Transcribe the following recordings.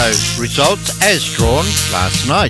Lotto results as drawn last night.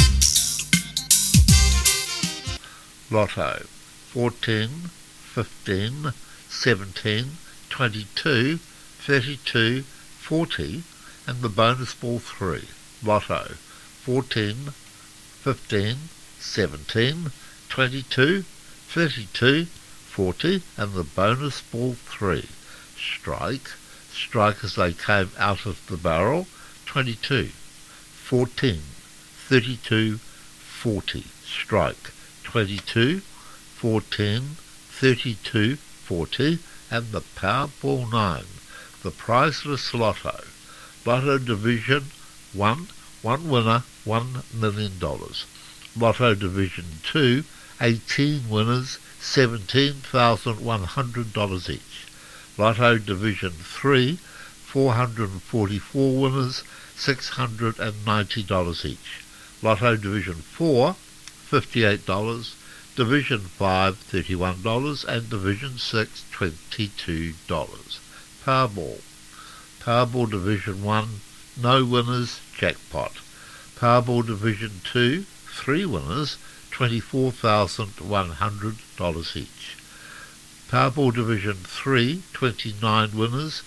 Lotto 14, 15, 17, 22, 32, 40 and the bonus ball 3. Lotto 14, 15, 17, 22, 32, 40 and the bonus ball 3. Strike as they came out of the barrel, 22, 14, 32, 40. Strike 22, 14, 32, 40 and the Powerball 9. The priceless Lotto. Lotto Division 1, one winner, $1 million. Lotto Division 2, 18 winners, $17,100 each. Lotto Division 3, 444 winners, $690 each. Lotto Division 4, $58, Division 5, $31, and Division 6, $22. Powerball Division 1, no winners, jackpot. Powerball Division 2, 3 winners, $24,100 each. Powerball Division 3, 29 winners,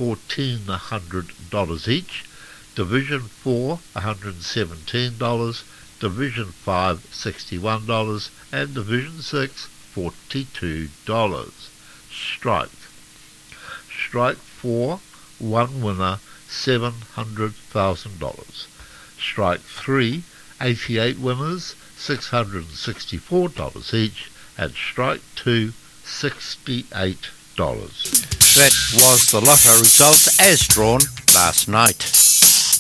$1,400 each. Division 4, $117, Division 5, $61, and Division 6, $42. Strike 4, 1 winner, $700,000. Strike 3, 88 winners, $664 each, and Strike 2, $68. That was the Lotto results as drawn last night.